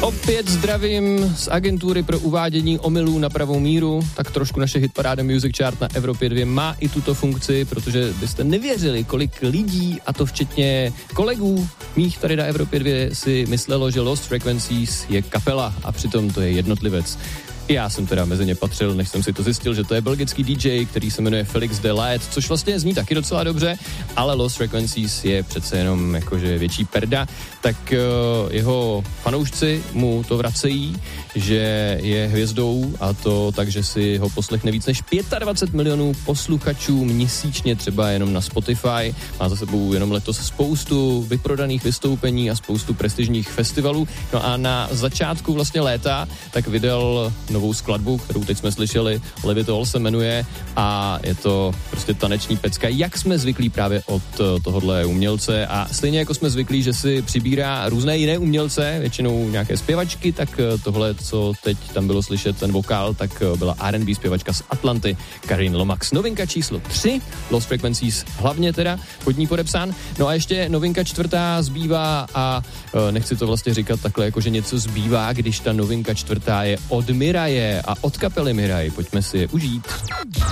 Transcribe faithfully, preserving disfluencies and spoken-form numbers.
Opět zdravím z agentury pro uvádění omylů na pravou míru, tak trošku naše hitparáda Music Chart na Evropě dva má i tuto funkci, protože byste nevěřili, kolik lidí, a to včetně kolegů mých tady na Evropě dva, si myslelo, že Lost Frequencies je kapela a přitom to je jednotlivec. Já jsem teda mezi ně patřil, než jsem si to zjistil, že to je belgický D J, který se jmenuje Felix Delight, což vlastně zní taky docela dobře, ale Lost Frequencies je přece jenom jakože větší perda, tak uh, jeho fanoušci mu to vracejí, že je hvězdou, a to tak, že si ho poslechne víc než dvacet pět milionů posluchačů měsíčně třeba jenom na Spotify. Má za sebou jenom letos spoustu vyprodaných vystoupení a spoustu prestižních festivalů. No a na začátku vlastně léta tak vydal novou skladbu, kterou teď jsme slyšeli, Levitol se jmenuje, a je to prostě taneční pecka, jak jsme zvyklí právě od tohohle umělce, a stejně jako jsme zvyklí, že si přibírá různé jiné umělce, většinou nějaké zpěvačky, tak tohle, co teď tam bylo slyšet, ten vokál, tak byla R and B zpěvačka z Atlanty, Karin Lomax. Novinka číslo tři, Lost Frequencies hlavně teda, pod ní podepsán. No a ještě novinka čtvrtá zbývá, a nechci to vlastně říkat takhle, jako že něco zbývá, když ta novinka čtvrtá je od Miraje a od kapely Miraj. Pojďme si je užít.